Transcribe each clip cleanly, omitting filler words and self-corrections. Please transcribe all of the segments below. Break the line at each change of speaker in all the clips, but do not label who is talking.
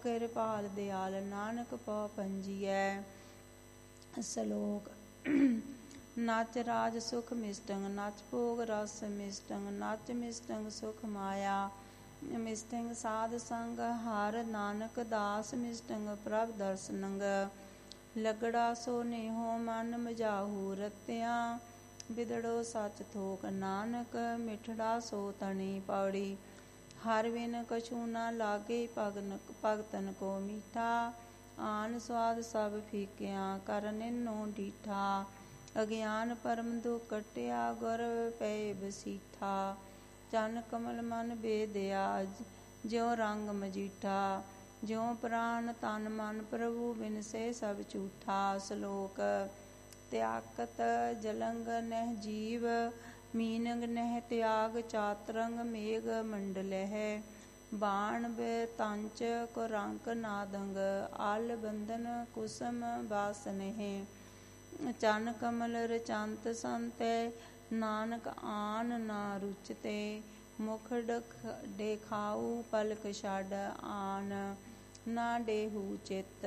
ਕਿਰਪਾਲ ਦਿਆਲ ਨਾਨਕ ਪਉ ਪੰਜੀਐ। ਸਲੋਕ ਨਚ ਰਾਜ ਸੁਖ ਮਿਸਟੰਗ ਨਚ ਭੋਗ ਰਸ ਮਿਸਟੰਗ ਨਚ ਮਿਸਟੰਗ ਸੁਖ ਮਾਇਆ ਮਿਸਟੰਗ ਸਾਧ ਸੰਗ ਹਰ ਨਾਨਕ ਦਾਸ ਮਿਸਟੰਗ ਪ੍ਰਭ ਦਰਸਨੰਗ ਲਗੜਾ ਸੋ ਨੇਹੋ ਮਨ ਮਜਾਹੂ ਰਤਿਆ ਬਿਦੜੋ ਸਚ ਥੋਕ ਨਾਨਕ ਮਿਠੜਾ ਸੋ ਤਣੀ ਪੌੜੀ ਹਰ ਬਿਨ ਕਛੂ ਨਾ ਲਾਗੇ ਭਗਤਨ ਕੋ ਮੀਠਾ ਆਨ ਸਵਾਦ ਸਭ ਫੀਕਿਆ ਕਰ ਨਿਨੋ ਡੀਠਾ ਅਗਿਆਨ ਪਰਮ ਦੁਖ ਕਟਿਆ ਗੁਰ ਪੈ ਬਸੀਠਾ ਚਨ ਕਮਲ ਮਨ ਬੇਦਿਆ ਜਿਉ ਰੰਗ ਮਜੀਠਾ ਜਿਉ ਪ੍ਰਾਨ ਤਨ ਮਨ ਪ੍ਰਭੂ ਬਿਨਸੇ ਸਭ ਝੂਠਾ। ਸਲੋਕ ਤਿਆਕਤ ਜਲੰਗ ਨਹਿ ਜੀਵ ਮੀਨੰਗ ਨਹਿ ਤਿਆਗ ਚਾਤਰੰਗ ਮੇਘ ਮੰਡਲਹਿ ਬਾਣ ਬਤੰਚ ਕੁਰੰਕ ਨਾਦੰਗ ਆਲ ਬੰਧਨ ਕੁਸਮ ਬਾਸਨਹਿ ਚਨ ਕਮਲ ਰਚੰਤ ਸੰਤੈ ਨਾਨਕ ਆਨ ਨਾ ਰੁਚਤੇ ਮੁਖ ਡੇਖਾਉ ਪਲਕ ਛੱਡ ਆਨ ਨਾ ਡੇਹੂ ਚਿਤ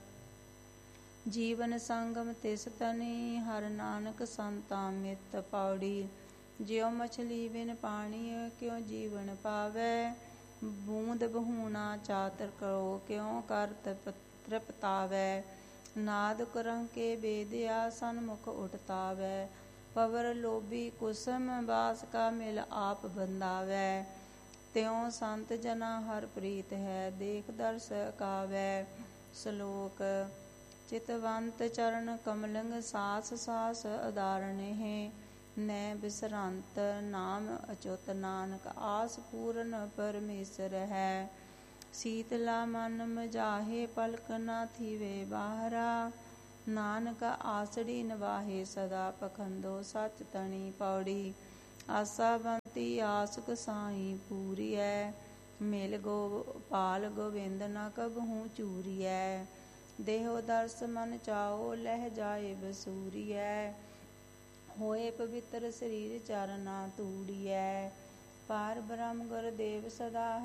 ਜੀਵਨ ਸੰਗਮ ਤਿਸ ਤਨੀ ਹਰ ਨਾਨਕ ਸੰਤਾ ਮਿਤ ਪੌੜੀ ਜਿਉ ਮਛਲੀ ਬਿਨ ਪਾਣੀ ਕਿਉ ਜੀਵਨ ਪਾਵੈ ਬੂੰਦ ਬਹੂਣਾ ਚਾਤਰ ਕਰੋ ਕਿਉ ਕਰ ਤ੍ਰਿਪਤਾਵੈ ਨਾਦ ਕੁਰੰਕੇ ਬੇਦਿਆ ਸਨਮੁਖ ਉਠਤਾਵੈ ਪਵਰ ਲੋਭੀ ਕੁਸਮ ਬਾਸ ਕਾ ਮਿਲ ਆਪ ਬੰਦਾਵੈ ਤਿਉ ਸੰਤ ਜਨਾ ਹਰ ਪ੍ਰੀਤ ਹੈ ਦੇਖ ਦਰਸ ਕਾਵੈ। ਸਲੋਕ ਚਿਤਵੰਤ ਚਰਨ ਕਮਲੰਗ ਸਾਸ ਸਾਸ ਉਦਾਰਣਹਿ ਨੈ ਬਿਸਰੰਤ ਨਾਮ ਅਚੁਤ ਨਾਨਕ ਆਸ ਪੂਰਨ ਪਰਮੇਸ਼ਰ ਹੈ ਸੀਤਲਾ ਮਨ ਮਜਾਹੇ ਪਲਕ ਨਾ ਥੀਵੇ ਬਾਹਰਾ ਨਾਨਕ ਆਸੜੀ ਨਵਾਹੇ ਸਦਾ ਪਖੰਦੋ ਸਚ ਤਣੀ ਪੌੜੀ ਆਸਾ ਬੰਤੀ ਆਸਕ ਸਾਈ ਪੂਰੀਐ ਮਿਲ ਗੋਪਾਲ ਗੋਬਿੰਦ ਨ ਕਬਹੂ ਚੂਰੀਐ ਦੇਹੋ ਦਰਸ ਮਨ ਚਾਓ ਲਹਿ ਜਾਏ ਬਸੂਰੀਐ ਹੋਏ ਪਵਿੱਤਰ ਸਰੀਰ ਚਰਨਾ ਤੂੜੀਐ ਪਾਰ ਬ੍ਰਹਮ ਗੁਰਦੇਵ ਸਦਾ